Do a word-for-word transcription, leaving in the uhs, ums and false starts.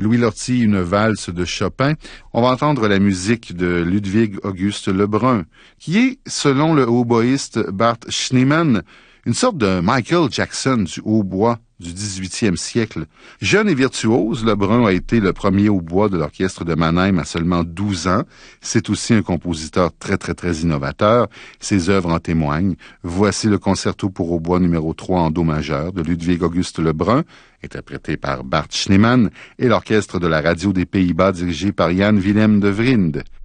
Louis Lortie, une valse de Chopin. On va entendre la musique de Ludwig Auguste Lebrun, qui est, selon le hautboïste Bart Schneemann, une sorte de Michael Jackson du hautbois du dix-huitième siècle. Jeune et virtuose, Lebrun a été le premier hautbois de l'orchestre de Mannheim à seulement douze ans. C'est aussi un compositeur très, très, très innovateur. Ses œuvres en témoignent. Voici le concerto pour hautbois numéro trois en do majeur de Ludwig Auguste Lebrun, interprété par Bart Schneemann, et l'orchestre de la radio des Pays-Bas dirigé par Jan Willem de Vriend.